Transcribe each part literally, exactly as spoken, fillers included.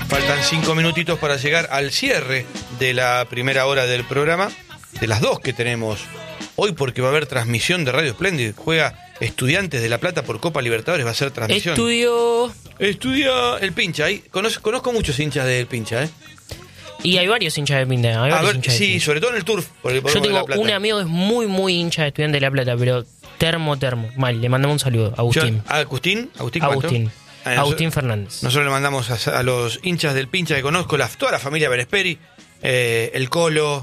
Faltan cinco minutitos para llegar al cierre de la primera hora del programa, de las dos que tenemos hoy, porque va a haber transmisión de Radio Splendid. Juega Estudiantes de La Plata por Copa Libertadores, va a ser transmisión. Estudio... Estudia el Pincha. Ahí conozco, conozco muchos hinchas del Pincha, ¿eh? Y hay varios hinchas de Pincha. Hay a varios ver, hinchas sí, de Pincha. sobre todo en el turf. Por el, por Yo de tengo La Plata. un amigo que es muy, muy hincha de Estudiantes de La Plata, pero termo, termo. Mal, le mandamos un saludo. Agustín. Yo, ¿Agustín? ¿Agustín cuánto? Agustín. Ah, Agustín nosotros, Fernández. Nosotros le mandamos a, a los hinchas del Pincha que conozco, la, toda la familia Benesperi, eh, el Colo,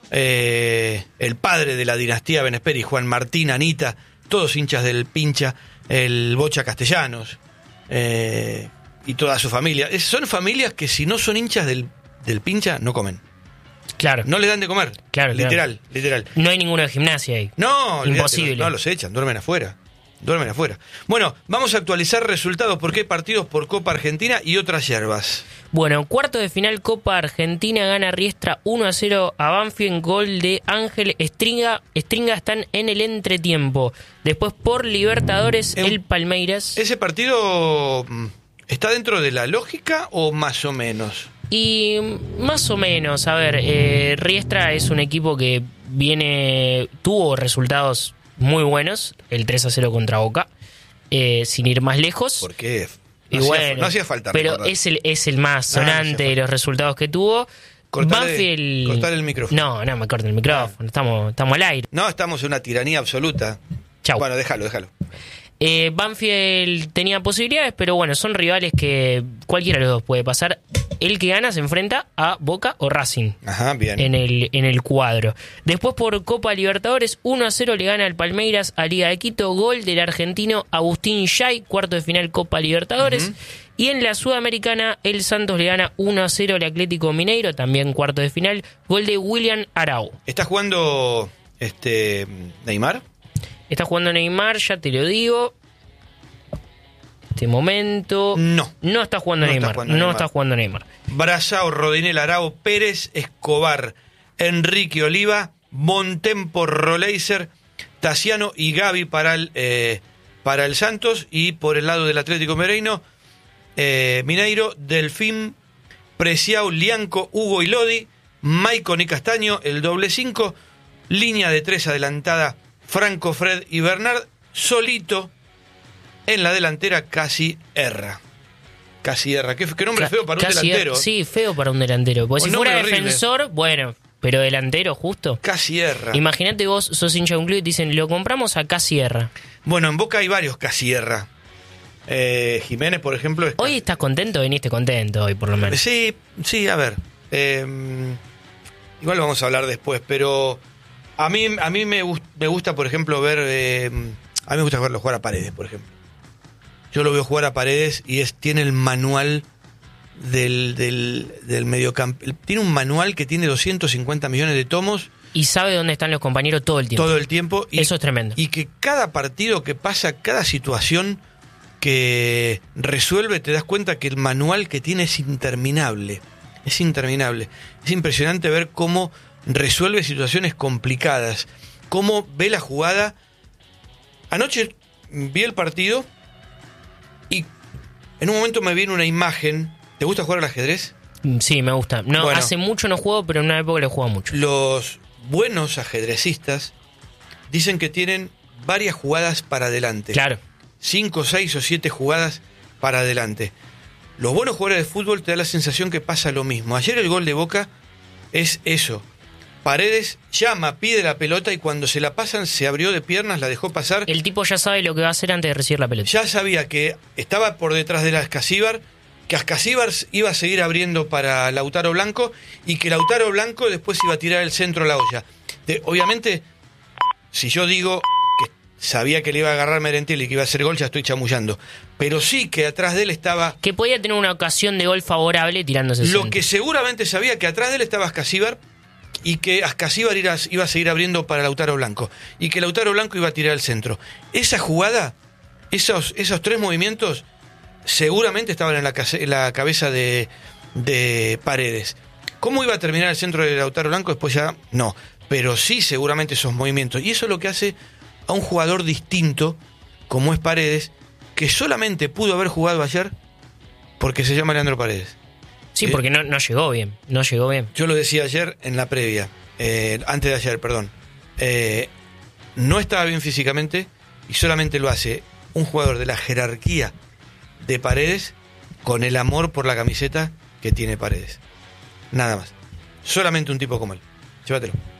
eh, el padre de la dinastía Benesperi, Juan Martín, Anita, todos hinchas del Pincha, el Bocha Castellanos eh, y toda su familia. Es, son familias que si no son hinchas del, del Pincha, no comen. Claro. No le dan de comer. Claro, literal, claro. literal. No hay ninguno de gimnasia ahí. No, imposible. No, no los echan, duermen afuera. Duermen afuera. Bueno, vamos a actualizar resultados porque hay partidos por Copa Argentina y otras yerbas. Bueno, cuarto de final Copa Argentina, gana Riestra uno a cero a Banfield, gol de Ángel Stringa. Stringa están en el entretiempo. Después por Libertadores, en, el Palmeiras. ¿Ese partido está dentro de la lógica o más o menos? Y más o menos, a ver, eh, Riestra es un equipo que viene, tuvo resultados muy buenos, el tres a cero contra Boca, eh, sin ir más lejos. ¿Por qué? No, y hacía, bueno, no hacía falta pero recordar. es el, es el más sonante no, no de los resultados que tuvo. Cortale, Banfield... cortale el micrófono. No, no me corten el micrófono, no. estamos, estamos al aire. No, estamos en una tiranía absoluta. Chau. Bueno, déjalo, déjalo. Eh, Banfield tenía posibilidades, pero bueno, son rivales que cualquiera de los dos puede pasar. El que gana se enfrenta a Boca o Racing. Ajá, bien. En el, en el cuadro. Después por Copa Libertadores, uno a cero le gana al Palmeiras a Liga de Quito. Gol del argentino Agustín Yay, cuarto de final Copa Libertadores. Uh-huh. Y en la Sudamericana, el Santos le gana uno a cero al Atlético Mineiro, también cuarto de final. Gol de William Arau. ¿Está jugando este Neymar? Está jugando Neymar, ya te lo digo. Este momento. No. No está jugando no Neymar. Está jugando no Neymar. está jugando Neymar. Brazao, Rodinel, Arao, Pérez, Escobar, Enrique Oliva, Bontempo, Roleiser, Tassiano y Gaby para el, eh, para el Santos. Y por el lado del Atlético Mineiro, eh, Mineiro, Delfín, Preciado, Lianco, Hugo y Lodi, Maicon y Castaño, el doble cinco. Línea de tres adelantada, Franco, Fred y Bernard. Solito en la delantera, casi erra. Casi erra. ¿Qué, qué nombre Ca- feo para un delantero? Er- sí, feo para un delantero. Porque si fuera defensor, horrible. Bueno, pero delantero justo. Casi erra. Imagínate vos sos hincha de un club y te dicen, lo compramos a casi erra. Bueno, en Boca hay varios casi erra. Eh, Jiménez, por ejemplo. Está... Hoy estás contento, viniste contento hoy por lo menos. Sí, sí, a ver. Eh, igual lo vamos a hablar después, pero a mí, a mí me, gust- me gusta, por ejemplo, ver... Eh, a mí me gusta verlo jugar a Paredes, por ejemplo. Yo lo veo jugar a Paredes y es tiene el manual del, del, del mediocampo. Tiene un manual que tiene doscientos cincuenta millones de tomos. Y sabe dónde están los compañeros todo el tiempo. Todo el tiempo. Y, eso es tremendo. Y que cada partido que pasa, cada situación que resuelve, te das cuenta que el manual que tiene es interminable. Es interminable. Es impresionante ver cómo resuelve situaciones complicadas. Cómo ve la jugada. Anoche vi el partido... Y en un momento me viene una imagen. ¿Te gusta jugar al ajedrez? Sí, me gusta. No, bueno, hace mucho no juego, pero en una época le juego mucho. Los buenos ajedrecistas dicen que tienen varias jugadas para adelante. Claro. Cinco, seis o siete jugadas para adelante. Los buenos jugadores de fútbol te da la sensación que pasa lo mismo. Ayer el gol de Boca es eso. Paredes llama, pide la pelota y cuando se la pasan se abrió de piernas, la dejó pasar. El tipo ya sabe lo que va a hacer antes de recibir la pelota. Ya sabía que estaba por detrás de la Ascasíbar, que Ascasíbar iba a seguir abriendo para Lautaro Blanco y que Lautaro Blanco después iba a tirar el centro a la olla. De, obviamente, si yo digo que sabía que le iba a agarrar Merentiel y que iba a hacer gol, ya estoy chamullando. Pero sí que atrás de él estaba... Que podía tener una ocasión de gol favorable tirándose el Lo centro. que seguramente sabía que atrás de él estaba Ascasíbar y que Ascasíbar iba, iba a seguir abriendo para Lautaro Blanco y que Lautaro Blanco iba a tirar el centro. Esa jugada, esos, esos tres movimientos seguramente estaban en la, en la cabeza de, de Paredes. ¿Cómo iba a terminar el centro de Lautaro Blanco? Después ya no, pero sí seguramente esos movimientos. Y eso es lo que hace a un jugador distinto como es Paredes, que solamente pudo haber jugado ayer porque se llama Leandro Paredes. Sí, Eh, porque no, no llegó bien, no llegó bien. Yo lo decía ayer en la previa, eh, antes de ayer, perdón. Eh, no estaba bien físicamente y solamente lo hace un jugador de la jerarquía de Paredes con el amor por la camiseta que tiene Paredes. Nada más. Solamente un tipo como él. Llévatelo.